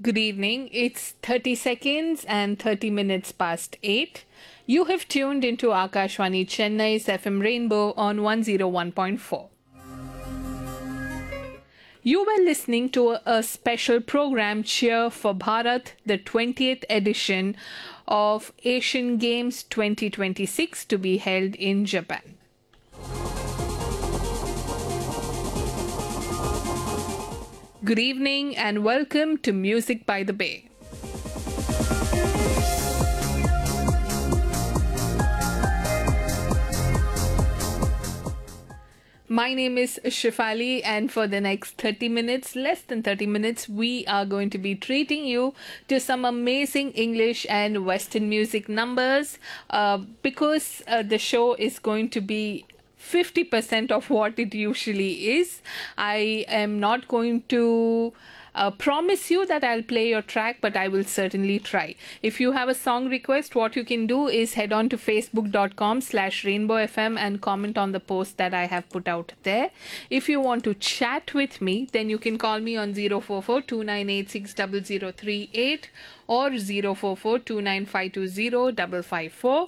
Good evening. It's 30 seconds and 30 minutes past 8. You have tuned into Akashwani Chennai's FM Rainbow on 101.4. You were listening to a special program, Cheer for Bharat, the 20th edition of Asian Games 2026 to be held in Japan. Good evening and welcome to Music by the Bay. My name is Shifali, and for the next 30 minutes, less than 30 minutes, we are going to be treating you to some amazing English and Western music numbers because the show is going to be 50% of what it usually is. I am not going to promise you that I'll play your track, but I will certainly try. If you have a song request, what you can do is head on to facebook.com/rainbowfm and comment on the post that I have put out there. If you want to chat with me, then you can call me on 044-2986-0038 or 044-29520-554.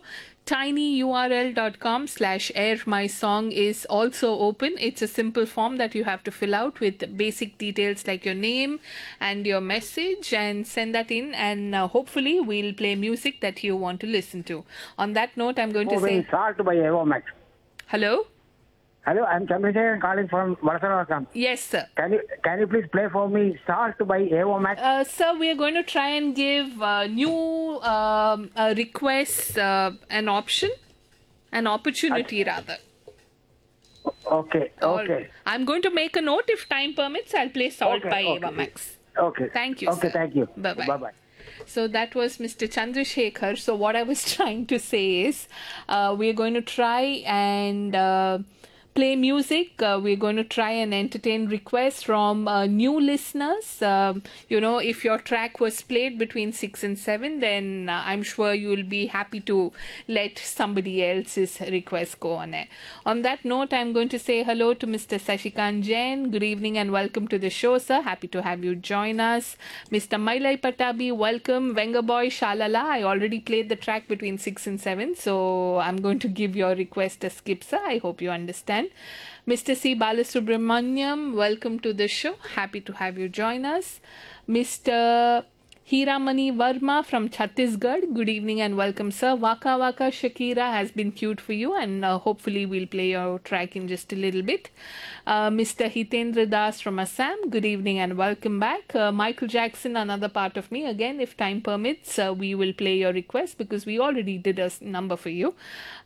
tinyurl.com/airmysong is also open. It's a simple form that you have to fill out with basic details like your name and your message and send that in, and hopefully we'll play music that you want to listen to. On that note, I'm going to say... Salt by Evomax. Hello? Hello, I'm Chandrasekhar calling from Varasavaram. Yes, sir. Can you please play for me Salt by Evomax? Sir, we are going to try and give new requests an opportunity rather. Okay. I'm going to make a note. If time permits, I'll play Salt by Eva Max. Okay. Thank you, sir. Thank you. Bye-bye. Bye-bye. So that was Mr. Chandrasekhar. So what I was trying to say is we're going to try and play music. We're going to try and entertain requests from new listeners. If your track was played between 6 and 7, then I'm sure you'll be happy to let somebody else's request go on air. On that note, I'm going to say hello to Mr. Sashikant Jain. Good evening and welcome to the show, sir. Happy to have you join us. Mr. Mailai Patabi, welcome. Venga Boy Shalala, I already played the track between 6 and 7, so I'm going to give your request a skip, sir. I hope you understand. Mr. C. Balasubramanyam, welcome to the show. Happy to have you join us. Mr. Hiramani Verma from Chhattisgarh, good evening and welcome, sir. Waka Waka Shakira has been queued for you, and hopefully we'll play your track in just a little bit. Mr. Hitendra Das from Assam, good evening and welcome back. Michael Jackson, another part of me. Again, if time permits, we will play your request because we already did a number for you.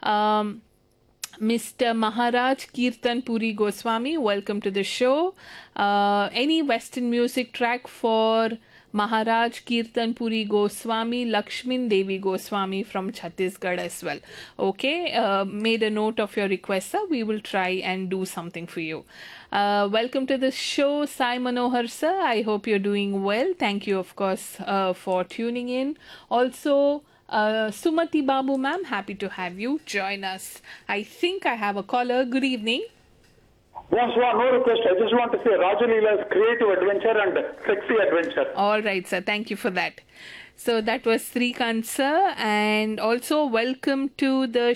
Mr. Maharaj Kirtan Puri Goswami, welcome to the show. Any Western music track for Maharaj Kirtan Puri Goswami, Lakshmin Devi Goswami from Chhattisgarh as well. Okay, made a note of your request, sir. We will try and do something for you. Welcome to the show, Sai Manohar, sir. I hope you're doing well. Thank you, of course, for tuning in. Also, Sumati Babu ma'am, happy to have you join us. I think I have a caller. Good evening. Bonsoir, no request. I just want to say Raju Leela's creative adventure and sexy adventure. All right, sir. Thank you for that. So that was Srikant, sir. And also welcome to the